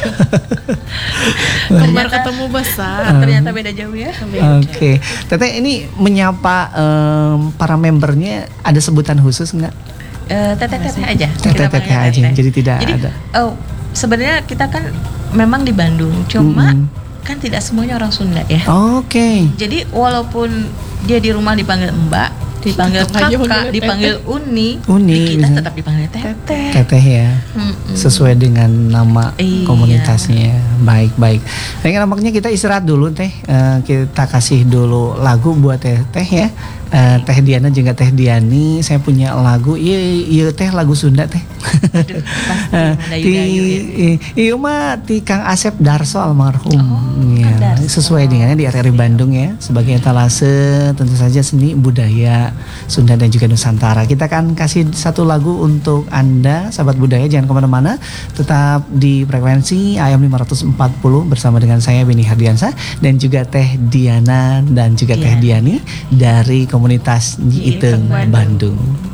[SPEAKER 3] Kembar
[SPEAKER 2] Ternyata-
[SPEAKER 3] ketemu besar.
[SPEAKER 2] Ternyata beda jauh ya.
[SPEAKER 1] Oke, teteh ini menyapa em, para membernya ada sebutan khusus nggak?
[SPEAKER 2] Eh, teteh-teteh aja. Kita
[SPEAKER 1] Teteh-teteh
[SPEAKER 2] panggil
[SPEAKER 1] aja,
[SPEAKER 2] teteh.
[SPEAKER 1] jadi tidak
[SPEAKER 2] Jadi,
[SPEAKER 1] ada.
[SPEAKER 2] oh, sebenarnya kita kan memang di Bandung, cuma
[SPEAKER 1] Mm-mm.
[SPEAKER 2] kan tidak semuanya orang Sunda ya.
[SPEAKER 1] Oke.
[SPEAKER 2] Jadi walaupun dia di rumah dipanggil Mbak, dipanggil
[SPEAKER 3] Tetap aja
[SPEAKER 2] kakak,
[SPEAKER 3] manggilnya
[SPEAKER 2] dipanggil Uni,
[SPEAKER 1] Uni,
[SPEAKER 2] kita
[SPEAKER 1] bisa.
[SPEAKER 2] tetap dipanggil Teteh.
[SPEAKER 1] Teteh ya.
[SPEAKER 2] Mm-mm.
[SPEAKER 1] Sesuai dengan nama
[SPEAKER 2] Iya.
[SPEAKER 1] komunitasnya. Baik, baik. Baik, nampaknya kita istirahat dulu Teh. Eh, kita kasih dulu lagu buat Teh Teh ya. Eh, Teh Diana juga Teh Diani, saya punya lagu. Iya, iya Teh lagu Sunda Teh.
[SPEAKER 2] Aduh, pasti
[SPEAKER 1] Eh,
[SPEAKER 2] mendayu-dayu ya.
[SPEAKER 1] i- iya mah ti Kang Asep Darso almarhum.
[SPEAKER 2] Oh,
[SPEAKER 1] Ya,
[SPEAKER 2] Kang Darso.
[SPEAKER 1] sesuai dengannya di R R I Bandung ya, sebagai etalase tentu saja seni budaya Sunda dan juga Nusantara. Kita akan kasih satu lagu untuk Anda sahabat budaya, jangan kemana-mana, tetap di frekuensi A M lima ratus empat puluh bersama dengan saya Beni Hardiansyah dan juga Teh Diana dan juga Teh
[SPEAKER 2] Iya.
[SPEAKER 1] Diani dari komunitas Nyi
[SPEAKER 2] Nyi Iteng
[SPEAKER 1] Iteng
[SPEAKER 2] Bandung.
[SPEAKER 1] Bandung.